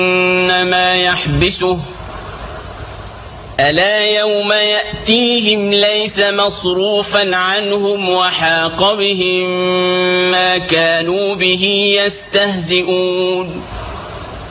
ما يحبسه ألا يوم يأتيهم ليس مصروفا عنهم وحاق بهم ما كانوا به يستهزئون